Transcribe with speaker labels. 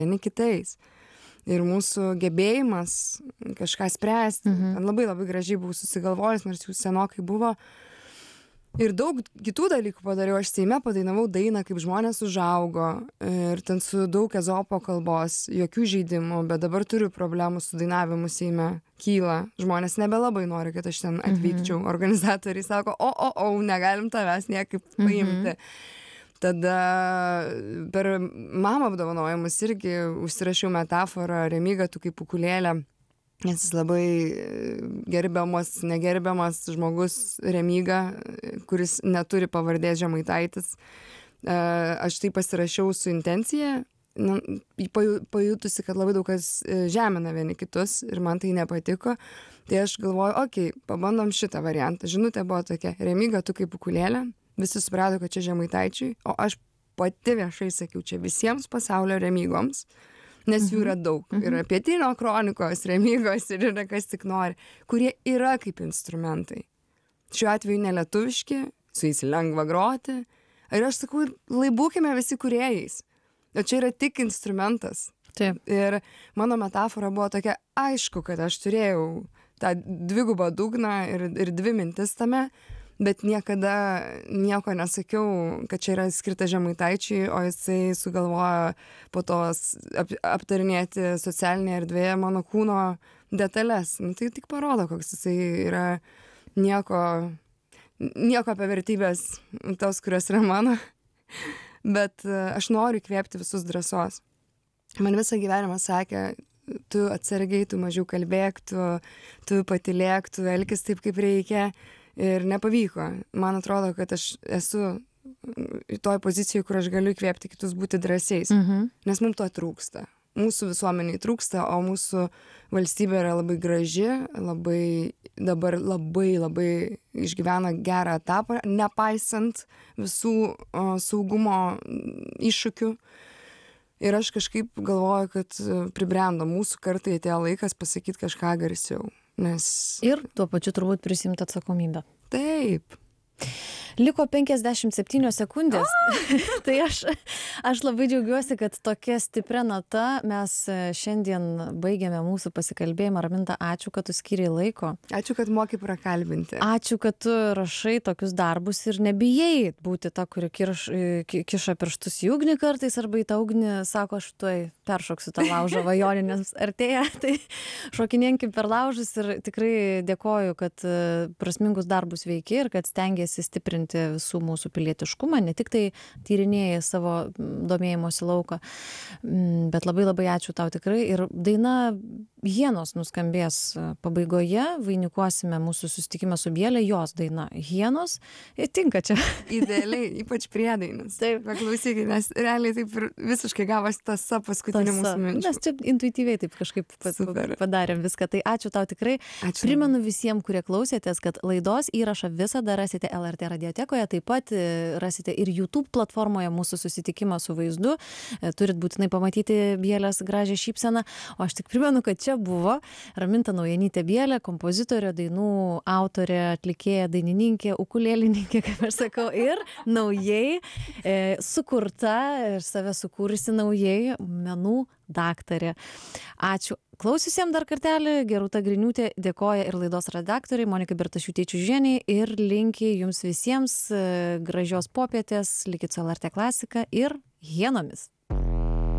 Speaker 1: vieni kitais. Ir mūsų gebėjimas kažką spręsti. Labai labai gražiai buvau susigalvojus, nors jau senokai buvo. Ir daug kitų dalykų padariau. Aš Seime padainavau dainą, kaip žmonės užaugo. Ir ten su daug ezopo kalbos, jokių žaidimų, bet dabar turiu problemų su dainavimu Seime. Kyla. Žmonės nebelabai nori, kad aš ten atvykčiau. Organizatoriai sako, negalim tavęs niekaip paimti. Tada per mamą apdovanojimus irgi užsirašiau metaforą Remyga, tu kaip ukulėlė, nes jis labai gerbiamas, negerbiamas žmogus Remyga, kuris neturi pavardės Žemaitaitis. Aš tai pasirašiau su intencija, pajutusi, kad labai daug kas žemina vieni kitus ir man tai nepatiko. Tai aš galvoju, pabandom šitą variantą. Žinutė buvo tokia, Remyga, tu kaip ukulėlė. Visi suprato, kad čia Žemaitaičiui, o aš pati viešai sakiau, čia visiems pasaulio Remygoms, nes jų yra daug. Yra Pietinio kronikos, Remygos ir yra kas tik nori, kurie yra kaip instrumentai. Šiuo atveju nelietuviški, su jais lengva groti. Ir aš sakau, būkime visi kūrėjais. O čia yra tik instrumentas.
Speaker 2: Taip.
Speaker 1: Ir mano metafora buvo tokia, aišku, kad aš turėjau tą dvigubą dugną ir dvi mintis tame, bet niekada nieko nesakiau, kad čia yra skirta Žemaitaičiui, o jisai sugalvojo po to aptarinėti socialinėje erdvėje mano kūno detalės. Tai tik parodo, koks jisai yra nieko apie vertybės, tos, kurios yra mano. Bet aš noriu įkvėpti visus drąsos. Man visą gyvenimą sakė, tu atsargiai, tu mažiau kalbėk, tu patylėk, tu elkis taip, kaip reikia. Ir nepavyko. Man atrodo, kad aš esu toj pozicijoje, kur aš galiu įkvėpti kitus būti drąsiais. Nes mums to trūksta. Mūsų visuomeniai trūksta, o mūsų valstybė yra labai graži, dabar labai išgyvena gerą etapą, nepaisant visų saugumo iššūkių. Ir aš kažkaip galvoju, kad pribrendo mūsų kartai atėjo laikas pasakyti kažką garsiau.
Speaker 2: Ir tuo pačiu turbūt prisimti atsakomybę.
Speaker 1: Taip.
Speaker 2: Liko 57 sekundės. Tai aš labai džiaugiuosi, kad tokia stipria nata mes šiandien baigėme mūsų pasikalbėjimą. Raminta, ačiū, kad tu skyrei laiko.
Speaker 1: Ačiū, kad moki prakalbinti.
Speaker 2: Ačiū, kad tu rašai tokius darbus ir nebijai būti ta, kuri kiša pirštus į ugnį kartais, arba į tą ugnį sako, aš tuoj peršoksiu tą laužą, vajoninės artėja. Tai šokinėkim per laužus ir tikrai dėkoju, kad prasmingus darbus veiki ir kad stengiasi stiprinti visų mūsų pilietiškumą, ne tik tai tyrinėjai savo domėjimosi lauką, bet labai ačiū tau tikrai. Ir daina Hienos nuskambės pabaigoje, vainikuosime mūsų susitikimą su Bjele, jos daina Hienos, ir tinka čia.
Speaker 1: Idealiai, ypač priedainas. Taip, paklausykit, nes realiai taip ir visiškai gavosi tąsa paskutinė mūsų minčių.
Speaker 2: Mes čia intuityviai taip kažkaip padarėm viską. Tai ačiū tau tikrai.
Speaker 1: Ačiū.
Speaker 2: Primenu visiems, kurie klausėtės, kad laidos įrašą visada rasite LRT radiotekoje, taip pat rasite ir YouTube platformoje mūsų susitikimą su vaizdu. Turit būtinai pamatyti Bjelės gražią šypseną. O aš tik primenu, kad čia buvo Raminta Naujanytė Bjelė, kompozitorė, dainų autorė, atlikėja, dainininkė, ukulėlininkė, kaip aš sakau, ir naujai sukurta ir save sukūrusi naujai menų daktarė. Ačiū. Klausiusiems dar kartelį, Gerūta Griniūtė dėkoja ir laidos redaktoriai Monika Bertašiūtė-Čiužienė ir linki jums visiems gražios popietės, likit su LRT klasika ir Hienomis.